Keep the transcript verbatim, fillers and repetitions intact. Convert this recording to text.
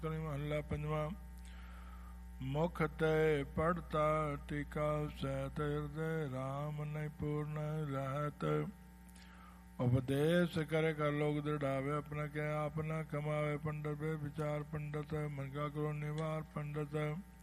ਮਹੱਲਾ ਪੰਜਵਾਂ। ਮੁਖ ਤੇ ਪੜਤਾ ਟੀਕਾ ਸਹਿਤ ਹਿਰਦੈ, ਰਾਮ ਨਹੀਂ ਪੂਰਨ ਰਹਿਤ। ਉਪਦੇਸ਼ ਕਰੇ ਕਰ ਲੋਕ ਦ੍ਰਿੜਾਵੇ, ਆਪਣਾ ਕਹਿ ਆਪ ਨਾ ਕਮਾਵੇ। ਪੰਡਤ ਵੇ ਵਿਚਾਰ ਪੰਡਤ, ਮਨ ਕਾ ਕਰੋ ਨਿਵਾਰ ਪੰਡਤ।